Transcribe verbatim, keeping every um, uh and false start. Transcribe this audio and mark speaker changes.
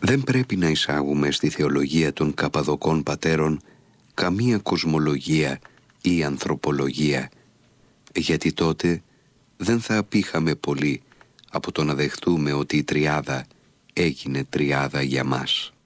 Speaker 1: Δεν πρέπει να εισάγουμε στη θεολογία των Καπαδοκών πατέρων καμία κοσμολογία ή ανθρωπολογία, γιατί τότε δεν θα απήχαμε πολύ από το να δεχτούμε ότι η τριάδα έγινε τριάδα για μας.